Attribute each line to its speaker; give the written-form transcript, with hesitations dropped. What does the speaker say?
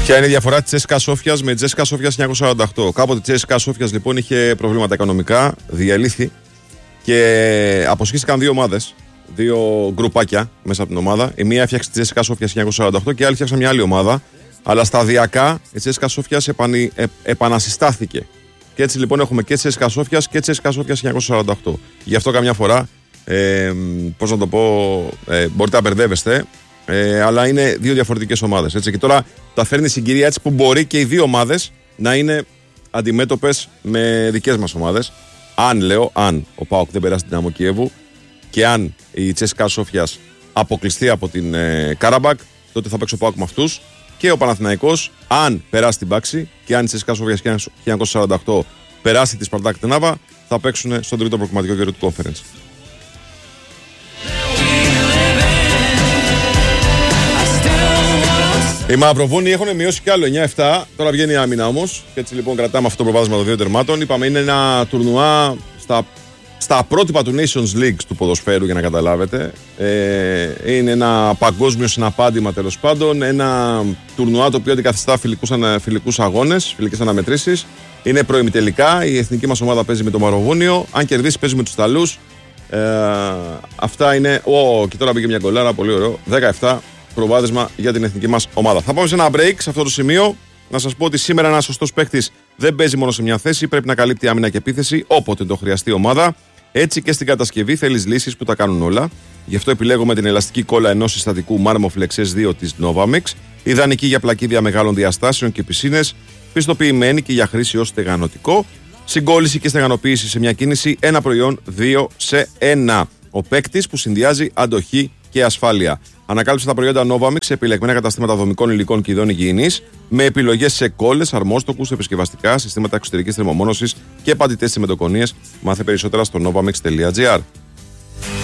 Speaker 1: Ποια είναι η διαφορά της CSKA Σόφιας με CSKA Σόφιας 1948? Κάποτε η CSKA Σόφιας λοιπόν είχε προβλήματα οικονομικά, διαλύθη και αποσχίστηκαν δύο ομάδες, δύο γκρουπάκια μέσα από την ομάδα. Η μία έφτιαξε τη CSKA Σόφιας 1948 και η άλλη φτιάξαν μια άλλη ομάδα. Αλλά σταδιακά η CSKA Σόφιας επανασυστάθηκε. Και έτσι λοιπόν έχουμε και CSKA Σόφιας και CSKA Σόφιας 1948. Γι' αυτό καμιά φορά, πώς να το πω, μπορείτε να μπερδεύεστε. Αλλά είναι δύο διαφορετικές ομάδες. Έτσι. Και τώρα τα φέρνει συγκυρία έτσι που μπορεί και οι δύο ομάδες να είναι αντιμέτωπες με δικές μας ομάδες. Αν ο ΠΑΟΚ δεν περάσει την Δυναμό Κιέβου και αν η CSKA Σόφιας αποκλειστεί από την Καραμπάκ, τότε θα παίξει ο ΠΑΟΚ με αυτούς. Και ο Παναθηναϊκός, αν περάσει την πάξη και αν η CSKA Σόφιας 1948 περάσει τη Σπαρτάκ Τρνάβα, θα παίξουν στον τρίτο προκριματικό γύρο του Conference. Οι Μαυροβούνοι έχουν μειώσει κι άλλο 9-7. Τώρα βγαίνει η άμυνα όμως. Και έτσι λοιπόν κρατάμε αυτό το προβάδισμα των δύο τερμάτων. Είπαμε είναι ένα τουρνουά στα πρότυπα του Nations League του ποδοσφαίρου, για να καταλάβετε. Είναι ένα παγκόσμιο συναπάντημα τέλος πάντων. Ένα τουρνουά το οποίο αντικαθιστά φιλικούς αγώνες, φιλικές αναμετρήσεις. Είναι προημιτελικά. Η εθνική μας ομάδα παίζει με το Μαυροβούνιο. Αν κερδίσει, παίζει με τους Ιταλούς. Αυτά είναι. Και τώρα μπήκε μια γκολάρα, πολύ ωραίο. 17. Προβάδισμα για την εθνική μας ομάδα. Θα πάμε σε ένα break σε αυτό το σημείο. Να σας πω ότι σήμερα ένας σωστός παίκτης δεν παίζει μόνο σε μια θέση, πρέπει να καλύπτει άμυνα και επίθεση όποτε το χρειαστεί η ομάδα. Έτσι και στην κατασκευή θέλεις λύσεις που τα κάνουν όλα. Γι' αυτό επιλέγουμε την ελαστική κόλλα ενός συστατικού Marmoflex S2 της Novamix, ιδανική για πλακίδια μεγάλων διαστάσεων και πισίνες, πιστοποιημένη και για χρήση ως στεγανωτικό. Συγκόλληση και στεγανοποίηση σε μια κίνηση, ένα προϊόν 2 σε 1. Ο παίκτης που συνδυάζει αντοχή και ασφάλεια. Ανακάλυψε τα προϊόντα Novamix σε επιλεγμένα καταστήματα δομικών υλικών και ειδών υγιεινής, με επιλογές σε κόλλες, αρμόστοκους, επισκευαστικά, συστήματα εξωτερικής θερμομόνωσης και πατητές συμμετοκονίες. Μάθε περισσότερα στο novamix.gr.